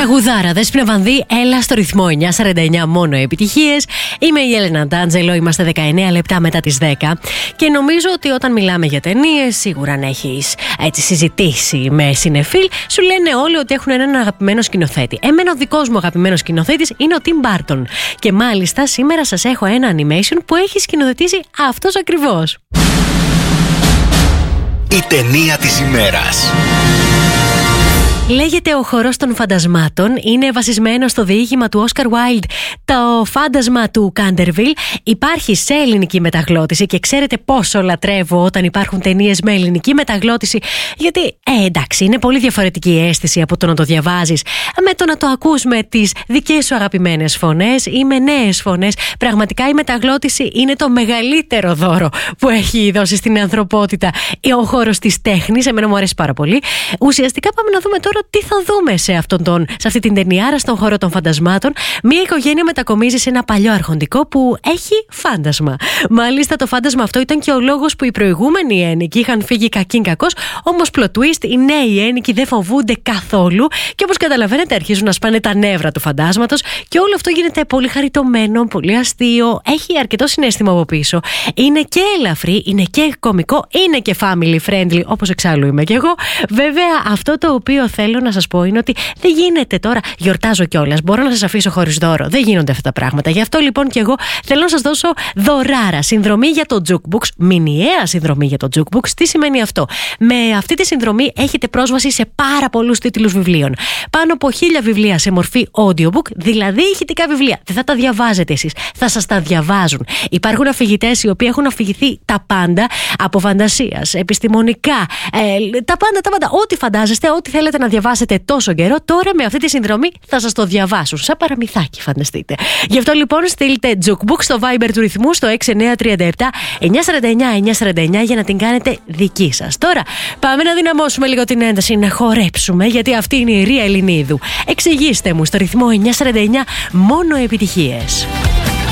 Τραγουδάρα, Δέσποινα Βανδύ, έλα στο ρυθμό 949, μόνο επιτυχίες. Είμαι η Έλενα Ντάντζελο, είμαστε 19 λεπτά μετά τις 10. Και νομίζω ότι όταν μιλάμε για ταινίες, σίγουρα αν έχεις έτσι συζητήσει με συνεφίλ, σου λένε όλοι ότι έχουν έναν αγαπημένο σκηνοθέτη. Εμένα ο δικός μου αγαπημένος σκηνοθέτης είναι ο Tim Burton. Και μάλιστα σήμερα σας έχω ένα animation που έχει σκηνοθετήσει αυτός ακριβώς. Η ταινία της ημέρας. Λέγεται Ο χορός των φαντασμάτων. Είναι βασισμένο στο διήγημα του Όσκαρ Wilde, το φάντασμα του Κάντερβιλ. Υπάρχει σε ελληνική μεταγλώτηση και ξέρετε πόσο λατρεύω όταν υπάρχουν ταινίες με ελληνική μεταγλώτηση. Γιατί εντάξει, είναι πολύ διαφορετική η αίσθηση από το να το διαβάζεις με το να το ακούς με τις δικές σου αγαπημένες φωνές ή με νέες φωνές. Πραγματικά η μεταγλώτηση είναι το μεγαλύτερο δώρο που έχει δώσει στην ανθρωπότητα ο χώρος της τέχνης. Εμένα μου αρέσει πάρα πολύ. Ουσιαστικά πάμε να δούμε τώρα τι θα δούμε σε αυτή την ταινιάρα, στον χώρο των φαντασμάτων. Μία οικογένεια μετακομίζει σε ένα παλιό αρχοντικό που έχει φάντασμα. Μάλιστα, το φάντασμα αυτό ήταν και ο λόγος που οι προηγούμενοι ένοικοι είχαν φύγει κακήν κακός. Όμως, plot twist, οι νέοι ένοικοι δεν φοβούνται καθόλου. Και όπως καταλαβαίνετε, αρχίζουν να σπάνε τα νεύρα του φαντάσματος. Και όλο αυτό γίνεται πολύ χαριτωμένο, πολύ αστείο. Έχει αρκετό συναίσθημα από πίσω. Είναι και ελαφρύ, είναι και κωμικό, είναι και family friendly, όπως εξάλλου είμαι κι εγώ. Βέβαια, αυτό το οποίο θέλω να σας πω είναι ότι δεν γίνεται τώρα. Γιορτάζω κιόλας. Μπορώ να σας αφήσω χωρίς δώρο. Δεν γίνονται αυτά τα πράγματα. Γι' αυτό λοιπόν και εγώ θέλω να σας δώσω δωράρα. Συνδρομή για το Jukebox. Μηνιαία συνδρομή για το Jukebox. Τι σημαίνει αυτό? Με αυτή τη συνδρομή έχετε πρόσβαση σε πάρα πολλούς τίτλους βιβλίων. Πάνω από 1000 βιβλία σε μορφή audiobook, δηλαδή ηχητικά βιβλία. Δεν θα τα διαβάζετε εσείς. Θα σας τα διαβάζουν. Υπάρχουν αφηγητές οι οποίοι έχουν αφηγηθεί τα πάντα από φαντασίας, επιστημονικά. Τα πάντα. Ό,τι φαντάζεστε, ό,τι θέλετε να διαβάσετε τόσο καιρό, τώρα με αυτή τη συνδρομή θα σας το διαβάσουν. Σαν παραμυθάκι, φανταστείτε. Γι' αυτό λοιπόν στείλτε Jukebox στο Viber του ρυθμού στο 6937 949 για να την κάνετε δική σας. Τώρα πάμε να δυναμώσουμε λίγο την ένταση, να χορέψουμε, γιατί αυτή είναι η Ρία Ελληνίδου. Εξηγήστε μου στο ρυθμό 949, μόνο επιτυχίες.